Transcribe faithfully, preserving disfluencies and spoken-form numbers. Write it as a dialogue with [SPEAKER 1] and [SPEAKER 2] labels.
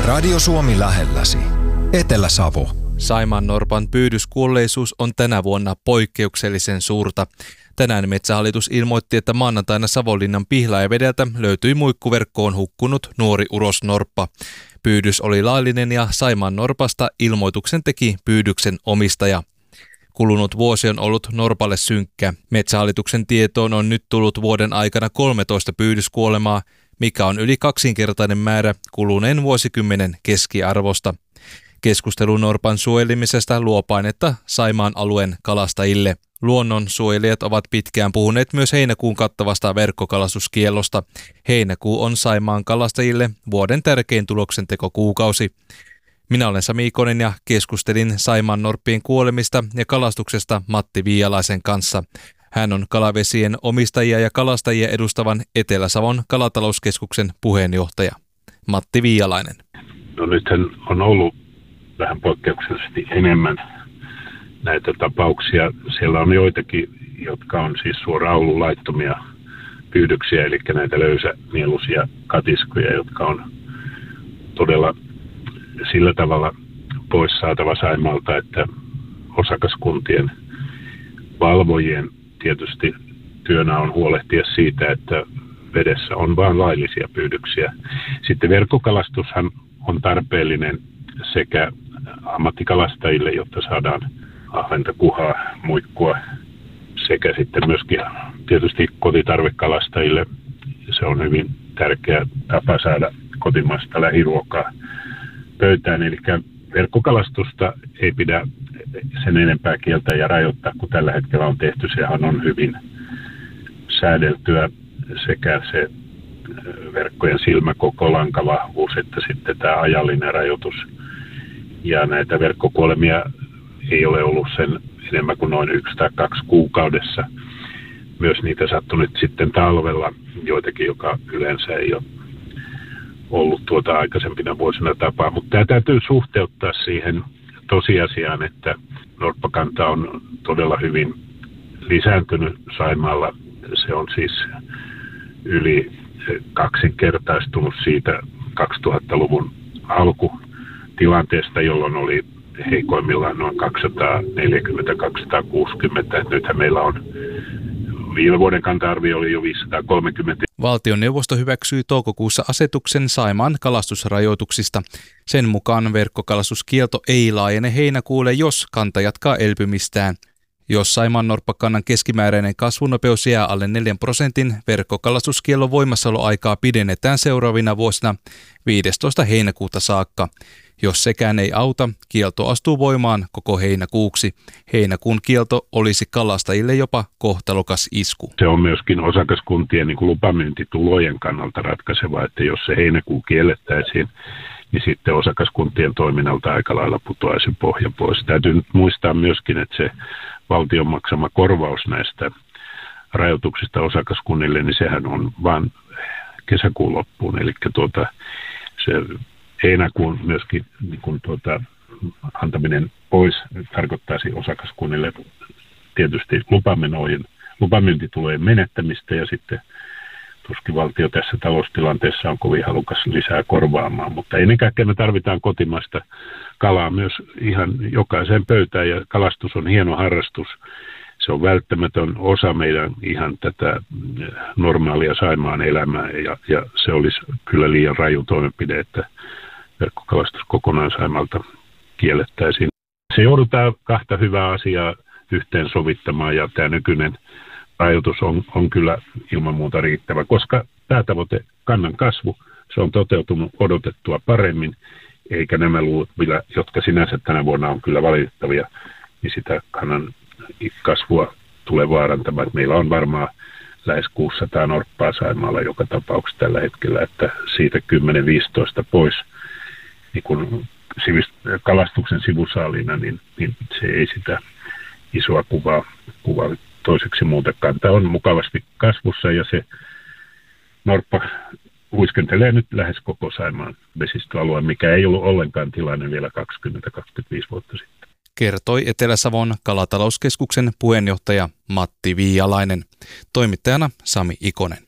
[SPEAKER 1] Radio Suomi lähelläsi. Etelä-Savo.
[SPEAKER 2] Saimaannorpan pyydyskuolleisuus on tänä vuonna poikkeuksellisen suurta. Tänään Metsähallitus ilmoitti, että maanantaina Savonlinnan Pihlajavedeltä löytyi muikkuverkkoon hukkunut nuori urosnorppa. Pyydys oli laillinen ja Saimaannorpasta ilmoituksen teki pyydyksen omistaja. Kulunut vuosi on ollut norpalle synkkä. Metsähallituksen tietoon on nyt tullut vuoden aikana kolmetoista pyydyskuolemaa, mikä on yli kaksinkertainen määrä kuluneen vuosikymmenen keskiarvosta. Keskustelu norpan suojelemisesta luo painetta Saimaan alueen kalastajille. Luonnonsuojelijat ovat pitkään puhuneet myös heinäkuun kattavasta verkkokalastuskiellosta. Heinäkuu on Saimaan kalastajille vuoden tärkein tuloksentekokuukausi. Minä olen Sami Ikonen ja keskustelin Saimaan norppien kuolemista ja kalastuksesta Matti Viialaisen kanssa. Hän on kalavesien omistajia ja kalastajia edustavan Etelä-Savon kalatalouskeskuksen puheenjohtaja. Matti Viialainen.
[SPEAKER 3] No nythän on ollut vähän poikkeuksellisesti enemmän näitä tapauksia. Siellä on joitakin, jotka on siis suoraan ollut laittomia pyydyksiä, eli näitä löysämieluisia katiskoja, jotka on todella sillä tavalla pois saatava Saimaalta, että osakaskuntien valvojien tietysti työnä on huolehtia siitä, että vedessä on vain laillisia pyydyksiä. Sitten verkkokalastushan on tarpeellinen sekä ammattikalastajille, jotta saadaan ahventa, kuhaa, muikkua, sekä sitten myöskin tietysti kotitarvekalastajille. Se on hyvin tärkeä tapa saada kotimaista lähiruokaa pöytään. Eli verkkokalastusta ei pidä sen enempää kieltää ja rajoittaa, kun tällä hetkellä on tehty. Sehän on hyvin säädeltyä sekä se verkkojen silmäkoko, lankavahvuus, että sitten tämä ajallinen rajoitus. Ja näitä verkkokuolemia ei ole ollut sen enemmän kuin noin yksi tai kaksi kuukaudessa. Myös niitä sattui nyt sitten talvella, joitakin, joka yleensä ei ole ollut tuota aikaisempina vuosina tapaa. Mutta tämä täytyy suhteuttaa siihen tosiasiaan, että norppakanta on todella hyvin lisääntynyt Saimaalla. Se on siis yli kaksinkertaistunut siitä kaksituhattaluvun alkutilanteesta, jolloin oli heikoimmillaan noin kaksisataaneljäkymmentä kaksisataakuusikymmentä. Nythän meillä on viime vuoden kanta-arvio oli jo viisisataakolmekymmentä.
[SPEAKER 2] Valtioneuvosto hyväksyi toukokuussa asetuksen Saimaan kalastusrajoituksista. Sen mukaan verkkokalastuskielto ei laajene heinäkuulle, jos kanta jatkaa elpymistään. Jos Saimaan norppakannan keskimääräinen kasvunopeus jää alle neljän prosentin, verkkokalastuskiellon voimassaoloaikaa pidennetään seuraavina vuosina viidestoista heinäkuuta saakka. Jos sekään ei auta, kielto astuu voimaan koko heinäkuuksi. Heinäkuun kielto olisi kalastajille jopa kohtalokas isku.
[SPEAKER 3] Se on myöskin osakaskuntien niin kuin lupamyyntitulojen kannalta ratkaiseva, että jos se heinäkuu kiellettäisiin, niin sitten osakaskuntien toiminnalta aika lailla putoaisi pohja pois. Täytyy nyt muistaa myöskin, että se valtion maksama korvaus näistä rajoituksista osakaskunnille, niin sehän on vain kesäkuun loppuun. Eli tuota, se heinäkuun myöskin niin kun tuota, antaminen pois tarkoittaisi osakaskunnille tietysti lupamenojen, lupamyyntitulojen menettämistä, ja sitten tuskin valtio tässä taloustilanteessa on kovin halukas lisää korvaamaan, mutta ennen kaikkea me tarvitaan kotimaista kalaa myös ihan jokaiseen pöytään, ja kalastus on hieno harrastus. Se on välttämätön osa meidän ihan tätä normaalia Saimaan elämää, ja, ja se olisi kyllä liian raju toimenpide, että verkkokalastus kokonaan Saimalta kiellettäisiin. Se joudutaan kahta hyvää asiaa yhteensovittamaan, ja tämä nykyinen rajoitus on, on kyllä ilman muuta riittävä, koska päätavoite kannan kasvu, se on toteutunut odotettua paremmin, eikä nämä luvut, jotka sinänsä tänä vuonna on kyllä valitettavia, niin sitä kannan kasvua tulee vaarantamaan. Meillä on varmaan lähes kuusisataa norppaa Saimaalla joka tapauksessa tällä hetkellä, että siitä kymmenen viisitoista pois niin kun sivist- kalastuksen sivusaalina, niin, niin se ei sitä isoa kuvaa, kuvaa toiseksi muutenkaan. Tämä on mukavasti kasvussa, ja se norppa huiskentelee nyt lähes koko Saimaan vesistöalueen, mikä ei ollut ollenkaan tilanne vielä kaksikymmentä kaksikymmentäviisi vuotta sitten.
[SPEAKER 2] Kertoi Etelä-Savon kalatalouskeskuksen puheenjohtaja Matti Viialainen. Toimittajana Sami Ikonen.